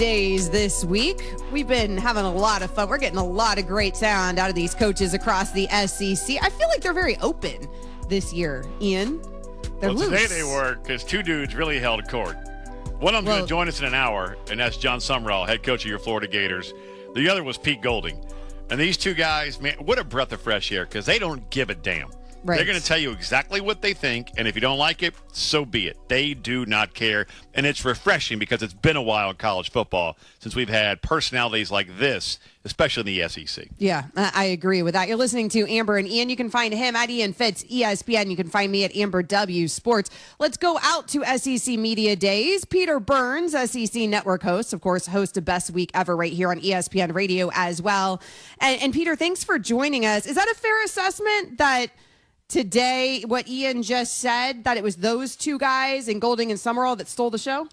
Days this week. We've been having a lot of fun. We're getting a lot of great sound out of these coaches across the SEC. I feel like they're very open this year, Ian. They're loose. Today they were, because two dudes really held court. One of them's going to join us in an hour, and that's John Summerall, head coach of your Florida Gators. The other was Pete Golding. And these two guys, man, what a breath of fresh air, because they don't give a damn. Right. They're going to tell you exactly what they think, and if you don't like it, so be it. They do not care, and it's refreshing because it's been a while in college football since we've had personalities like this, especially in the SEC. Yeah, I agree with that. You're listening to Amber and Ian. You can find him at Ian Fitz, ESPN. You can find me at Amber W Sports. Let's go out to SEC Media Days. Peter Burns, SEC Network host, of course, host of Best Week Ever right here on ESPN Radio as well. And Peter, thanks for joining us. Is that a fair assessment that today, what Ian just said, that it was those two guys in Golding and Summerall that stole the show?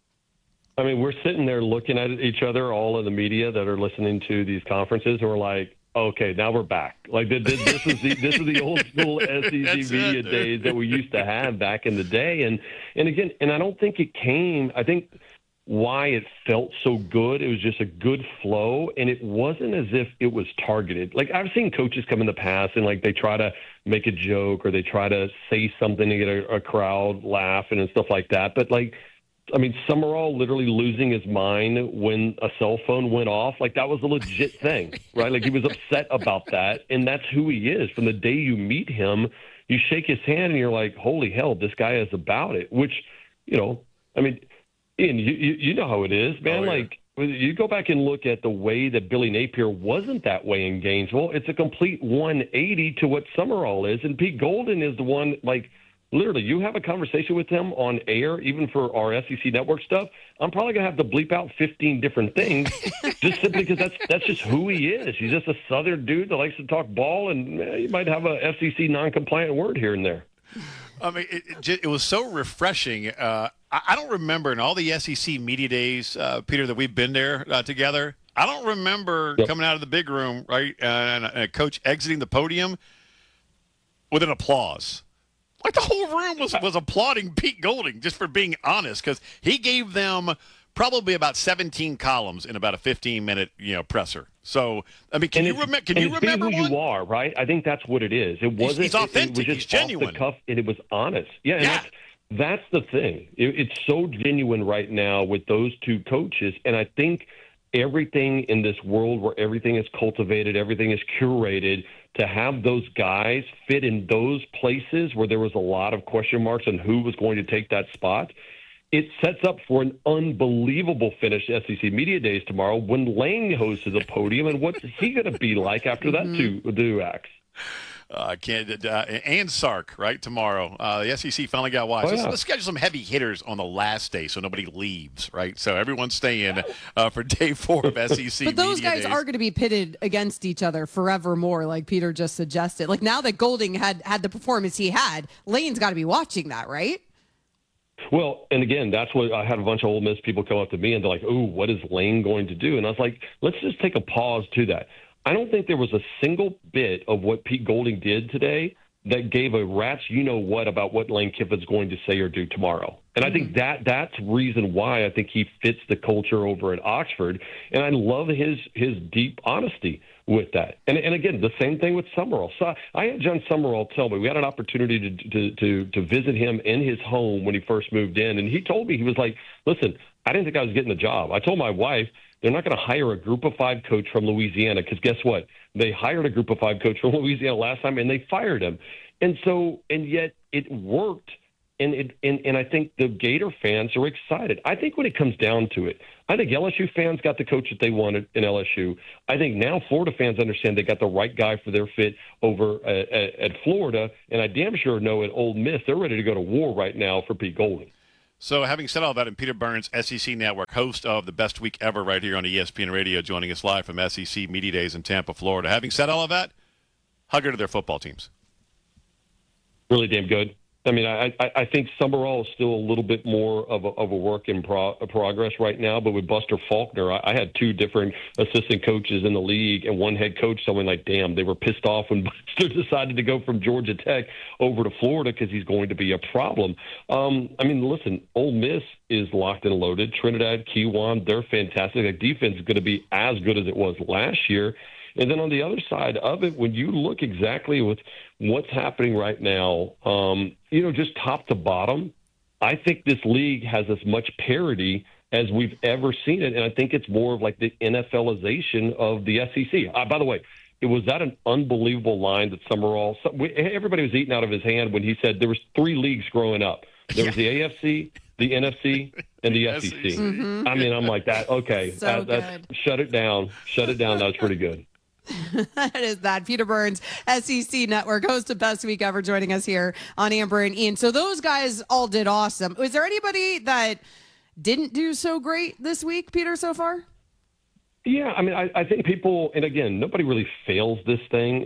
I mean, we're sitting there looking at each other, all of the media that are listening to these conferences, and we're like, okay, now we're back. Like this is the old school SEC media days that we used to have back in the day. And again, I don't think it came. I think why it felt so good, it was just a good flow, and it wasn't as if it was targeted. Like, I've seen coaches come in the past and like they try to make a joke or they try to say something to get a crowd laughing and stuff like that. But like, I mean, Summerall literally losing his mind when a cell phone went off, like that was a legit thing, right? Like he was upset about that, and that's who he is. From the day you meet him, you shake his hand and you're like, holy hell, this guy is about it, which, you know, I mean, Ian, you know how it is, man. Oh, yeah. Like, you go back and look at the way that Billy Napier wasn't that way in Gainesville. It's a complete 180 to what Summerall is. And Pete Golden is the one, like, literally, you have a conversation with him on air, even for our SEC Network stuff, I'm probably going to have to bleep out 15 different things just simply because that's just who he is. He's just a Southern dude that likes to talk ball, and you might have a FCC non-compliant word here and there. I mean, it was so refreshing. I don't remember in all the SEC media days, Peter, that we've been there together. I don't remember coming out of the big room, right, and a coach exiting the podium with an applause. Like the whole room was applauding Pete Golding just for being honest, because he gave them probably about 17 columns in about a 15-minute, presser. So, I mean, can you remember who one? You are, right? I think that's what it is. It wasn't. He's authentic. It was just he's genuine. Off the cuff, and it was honest. Yeah. That's the thing. It's so genuine right now with those two coaches, and I think everything in this world where everything is cultivated, everything is curated, to have those guys fit in those places where there was a lot of question marks on who was going to take that spot, it sets up for an unbelievable finish SEC Media Days tomorrow when Lane hosts the podium, and what's he going to be like after that two acts? And Sark, right, tomorrow. The SEC finally got wise. Let's schedule some heavy hitters on the last day so nobody leaves, right? So everyone's staying for day 4 of SEC But those Media guys Days. are going to be pitted against each other forevermore, like Peter just suggested. Like, now that Golding had the performance he had, Lane's got to be watching that, right? Well, and again, that's what I had a bunch of Ole Miss people come up to me and they're like, ooh, what is Lane going to do? And I was like, let's just take a pause to that. I don't think there was a single bit of what Pete Golding did today that gave a rat's you-know-what about what Lane Kiffin's going to say or do tomorrow. And I think that's reason why I think he fits the culture over at Oxford. And I love his deep honesty with that. And again, the same thing with Summerall. So I had John Summerall tell me, we had an opportunity to visit him in his home when he first moved in. And he told me, he was like, listen, I didn't think I was getting the job. I told my wife, they're not going to hire a group of 5 coach from Louisiana, because guess what? They hired a group of 5 coach from Louisiana last time, and they fired him. And yet it worked, and I think the Gator fans are excited. I think when it comes down to it, I think LSU fans got the coach that they wanted in LSU. I think now Florida fans understand they got the right guy for their fit over at Florida, and I damn sure know at Ole Miss they're ready to go to war right now for Pete Golding. So having said all that, and Peter Burns, SEC Network, host of the Best Week Ever right here on ESPN Radio, joining us live from SEC Media Days in Tampa, Florida. Having said all of that, hug her to their football teams. Really damn good. I mean, I think Summerall is still a little bit more of a work in progress right now. But with Buster Faulkner, I had two different assistant coaches in the league and one head coach telling me, like, damn, they were pissed off when Buster decided to go from Georgia Tech over to Florida because he's going to be a problem. I mean, listen, Ole Miss is locked and loaded. Trinidad, Kiwan, they're fantastic. That defense is going to be as good as it was last year. And then on the other side of it, when you look exactly with what's happening right now, just top to bottom, I think this league has as much parity as we've ever seen it. And I think it's more of like the NFLization of the SEC. By the way, was that an unbelievable line that Summerall – everybody was eating out of his hand when he said there was three leagues growing up. There was the AFC, the NFC, and the SEC. Mm-hmm. I mean, I'm like that. Okay, that's shut it down. Shut it down. That was pretty good. That is that. Peter Burns, SEC Network, host of Best Week Ever, joining us here on Amber and Ian. So those guys all did awesome. Was there anybody that didn't do so great this week, Peter, so far? Yeah, I mean, I think people, and again, nobody really fails this thing,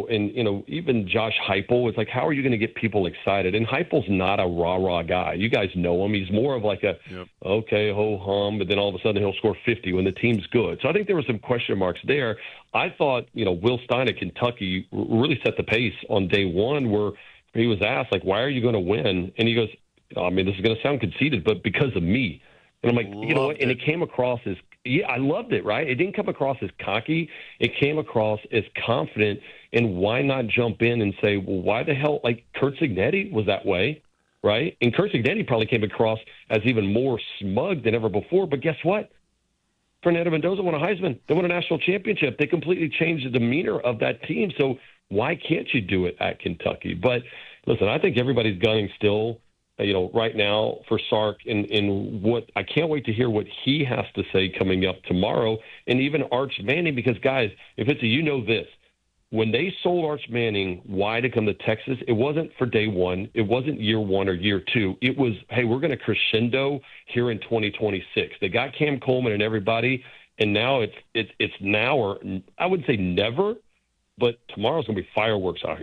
and even Josh Heupel, it's like, how are you going to get people excited? And Heupel's not a rah-rah guy. You guys know him. He's more of like okay, ho-hum, but then all of a sudden he'll score 50 when the team's good. So I think there were some question marks there. I thought, Will Stein at Kentucky really set the pace on day one where he was asked, like, why are you going to win? And he goes, I mean, this is going to sound conceited, but because of me. And I'm like, you know what? And it came across as, I loved it, right? It didn't come across as cocky. It came across as confident. And why not jump in and say, well, why the hell? Like Curt Cignetti was that way, right? And Curt Cignetti probably came across as even more smug than ever before. But guess what? Fernando Mendoza won a Heisman. They won a national championship. They completely changed the demeanor of that team. So why can't you do it at Kentucky? But listen, I think everybody's gunning still right now for Sark in what I can't wait to hear what he has to say coming up tomorrow, and even Arch Manning, because guys, if it's this, when they sold Arch Manning why to come to Texas, it wasn't for day one, it wasn't year one or year two, it was, hey, we're going to crescendo here in 2026. They got Cam Coleman and everybody, and now it's now, or I wouldn't say never, but tomorrow's going to be fireworks out here.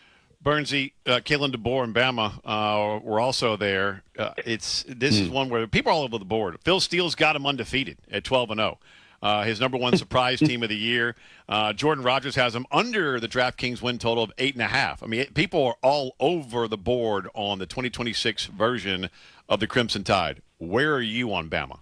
Burnsy, Kalen DeBoer and Bama were also there. This is one where people are all over the board. Phil Steele's got him undefeated at 12-0. His number one surprise team of the year. Jordan Rodgers has him under the DraftKings win total of 8.5. I mean, people are all over the board on the 2026 version of the Crimson Tide. Where are you on Bama?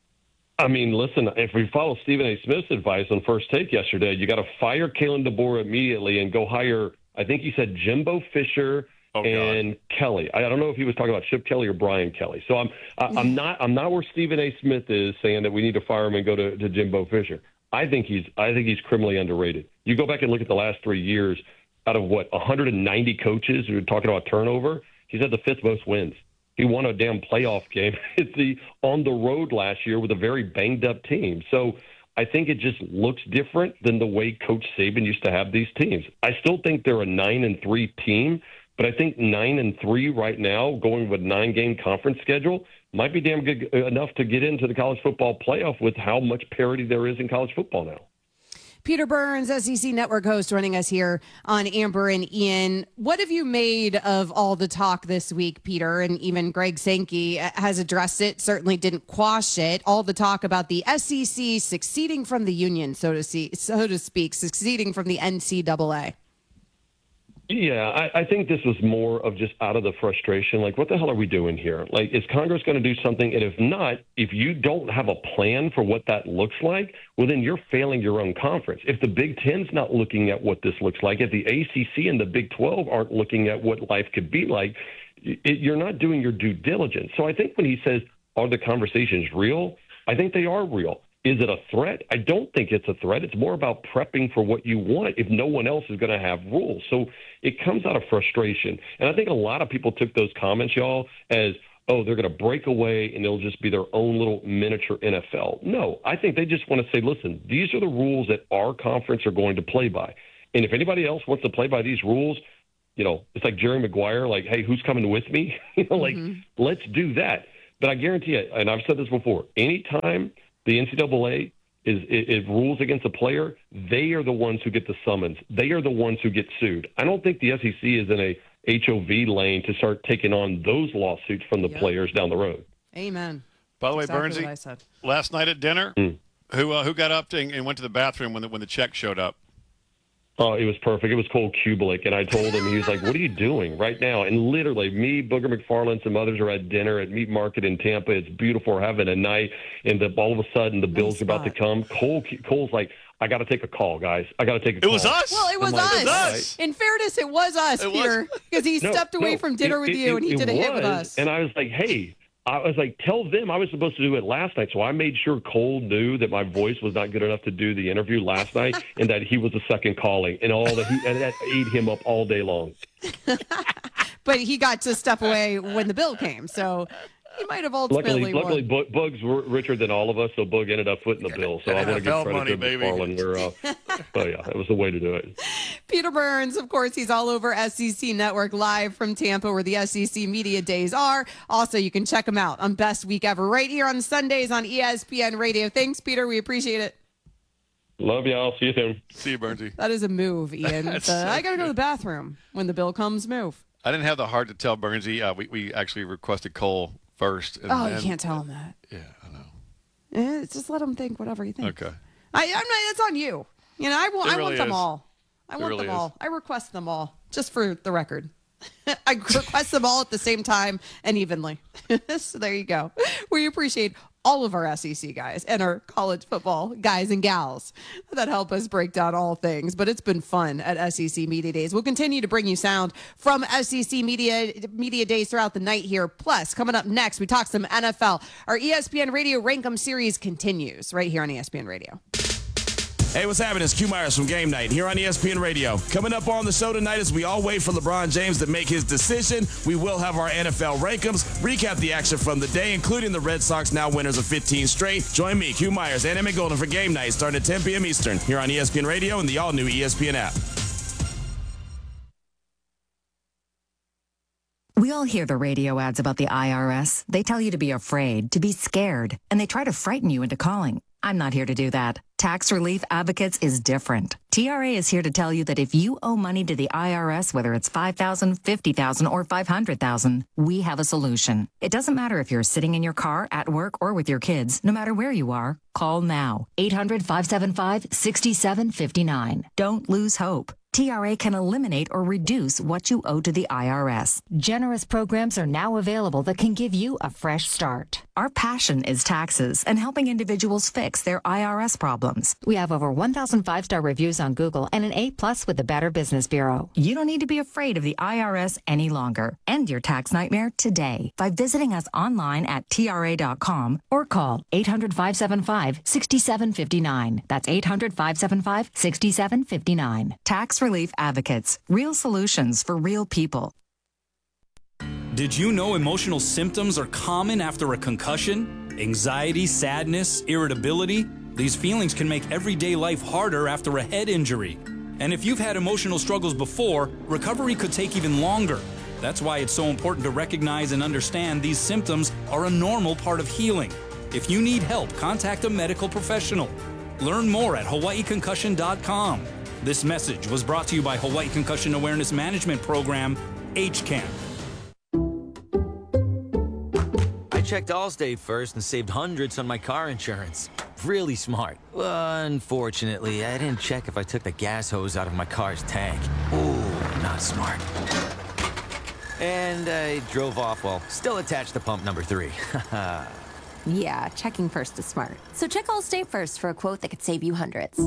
I mean, listen, if we follow Stephen A. Smith's advice on First Take yesterday, you got to fire Kalen DeBoer immediately and go hire – I think he said Jimbo Fisher and Kelly. I don't know if he was talking about Chip Kelly or Brian Kelly. So I'm not where Stephen A. Smith is saying that we need to fire him and go to Jimbo Fisher. I think he's criminally underrated. You go back and look at the last 3 years, out of 190 coaches who are talking about turnover, he's had the fifth most wins. He won a damn playoff game on the road last year with a very banged up team. So I think it just looks different than the way Coach Saban used to have these teams. I still think they're a 9-3 team, but I think 9-3 right now, going with a 9-game conference schedule, might be damn good enough to get into the college football playoff with how much parity there is in college football now. Peter Burns, SEC Network host, joining us here on Amber and Ian. What have you made of all the talk this week, Peter? And even Greg Sankey has addressed it, certainly didn't quash it. All the talk about the SEC succeeding from the union, so to speak, succeeding from the NCAA. Yeah, I think this was more of just out of the frustration. Like, what the hell are we doing here? Like, is Congress going to do something? And if not, if you don't have a plan for what that looks like, well, then you're failing your own conference. If the Big Ten's not looking at what this looks like, if the ACC and the Big 12 aren't looking at what life could be like, you're not doing your due diligence. So I think when he says, are the conversations real? I think they are real. Is it a threat? I don't think it's a threat. It's more about prepping for what you want if no one else is going to have rules. So it comes out of frustration. And I think a lot of people took those comments, y'all, as, oh, they're going to break away and it'll just be their own little miniature NFL. No, I think they just want to say, listen, these are the rules that our conference are going to play by. And if anybody else wants to play by these rules, it's like Jerry Maguire, like, hey, who's coming with me? Let's do that. But I guarantee you, and I've said this before, anytime the NCAA is rules against a player, they are the ones who get the summons. They are the ones who get sued. I don't think the SEC is in HOV lane to start taking on those lawsuits from the players down the road. Amen. By the way, Exactly what I Bernsey, said. last night at dinner, who got up and went to the bathroom when the check showed up? Oh, it was perfect. It was Cole Kubelik, and I told him, he was like, what are you doing right now? And literally, me, Booger McFarland, some others are at dinner at Meat Market in Tampa. It's beautiful. We're having a night, and all of a sudden, the bill's about to come. Cole's like, I got to take a call, guys. I got to take a call. It was us. Well, it was I'm like, us. It was us. In fairness, it was us, Peter, because he stepped away from dinner with you, and he did a hit with us. And I was like, hey, I was like, tell them I was supposed to do it last night. So I made sure Cole knew that my voice was not good enough to do the interview last night and that he was the second calling and and that ate him up all day long. But he got to step away when the bill came, so he might have ultimately Luckily, won. Bug's richer than all of us, so Bug ended up footing the bill. So I want to give NFL credit money, to baby. McFarland. But yeah, it was the way to do it. Peter Burns, of course, he's all over SEC Network live from Tampa where the SEC Media Days are. Also, you can check him out on Best Week Ever right here on Sundays on ESPN Radio. Thanks, Peter. We appreciate it. Love y'all. See you soon. See you, Bernsey. That is a move, Ian. That's I got to go to the bathroom when the bill comes. Move. I didn't have the heart to tell Bernsey. We actually requested Cole first. And Oh, then, you can't tell him that. Yeah, I know. Just let him think whatever he thinks. Okay. I'm not. It's on you. You know, I really want them is. all. I It want really them is. all. I request them all, just for the record. I request them all at the same time and evenly. So there you go. We appreciate all of our SEC guys and our college football guys and gals that help us break down all things. But it's been fun at SEC Media Days. We'll continue to bring you sound from SEC Media Days throughout the night here. Plus, coming up next, we talk some NFL. Our ESPN Radio Rankum series continues right here on ESPN Radio. Hey, what's happening? It's Q Myers from Game Night here on ESPN Radio. Coming up on the show tonight as we all wait for LeBron James to make his decision, we will have our NFL rankings, recap the action from the day, including the Red Sox now winners of 15 straight. Join me, Q Myers, and Emmett Golden for Game Night starting at 10 p.m. Eastern here on ESPN Radio and the all-new ESPN app. We all hear the radio ads about the IRS. They tell you to be afraid, to be scared, and they try to frighten you into calling. I'm not here to do that. Tax Relief Advocates is different. TRA is here to tell you that if you owe money to the IRS, whether it's $5,000, $50,000, or $500,000, we have a solution. It doesn't matter if you're sitting in your car, at work, or with your kids. No matter where you are, call now. 800-575-6759. Don't lose hope. TRA can eliminate or reduce what you owe to the IRS. Generous programs are now available that can give you a fresh start. Our passion is taxes and helping individuals fix their IRS problems. We have over 1,000 five-star reviews on Google and an A+ with the Better Business Bureau. You don't need to be afraid of the IRS any longer. End your tax nightmare today by visiting us online at TRA.com or call 800-575-6759. That's 800-575-6759. Tax Relief Advocates. Real solutions for real people. Did you know emotional symptoms are common after a concussion? Anxiety, sadness, irritability? These feelings can make everyday life harder after a head injury. And if you've had emotional struggles before, recovery could take even longer. That's why it's so important to recognize and understand these symptoms are a normal part of healing. If you need help, contact a medical professional. Learn more at hawaiiconcussion.com. This message was brought to you by Hawaii Concussion Awareness Management Program, HCAM. I checked Allstate first and saved hundreds on my car insurance. Really smart. Unfortunately, I didn't check if I took the gas hose out of my car's tank. Ooh, not smart. And I drove off while still attached to pump number 3. Yeah, checking first is smart. So check Allstate first for a quote that could save you hundreds.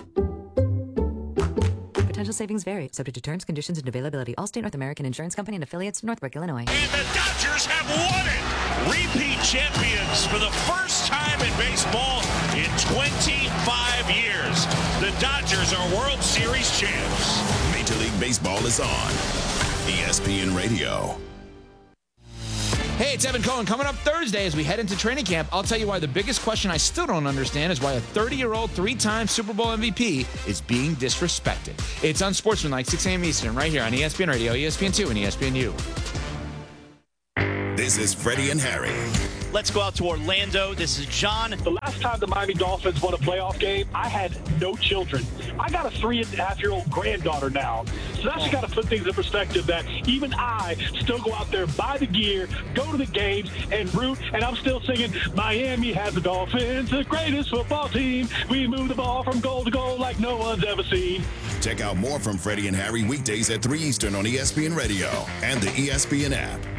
Potential savings vary, subject to terms, conditions, and availability. Allstate North American Insurance Company and affiliates, Northbrook, Illinois. And the Dodgers have won it! Repeat champions for the first time in baseball in 25 years. The Dodgers are World Series champs. Major League Baseball is on ESPN Radio. Hey, it's Evan Cohen. Coming up Thursday as we head into training camp, I'll tell you why the biggest question I still don't understand is why a 30-year-old, 3-time Super Bowl MVP is being disrespected. It's Unsportsmanlike, 6 a.m. Eastern, right here on ESPN Radio, ESPN2, and ESPNU. This is Freddie and Harry. Let's go out to Orlando. This is John. The last time the Miami Dolphins won a playoff game, I had no children. I got a 3.5-year-old granddaughter now. So that's just got to put things in perspective that even I still go out there, buy the gear, go to the games, and root, and I'm still singing, Miami has the Dolphins, the greatest football team. We move the ball from goal to goal like no one's ever seen. Check out more from Freddie and Harry weekdays at 3 Eastern on ESPN Radio and the ESPN app.